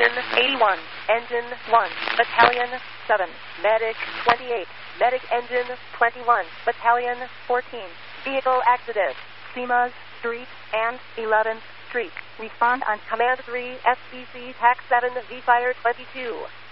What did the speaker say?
Engine 81, Engine 1, Battalion 7, Medic 28, Medic Engine 21, Battalion 14. Vehicle accident, Seamas Street and 11th Street. Respond on Command 3, SBC TAC 7, V-Fire 22.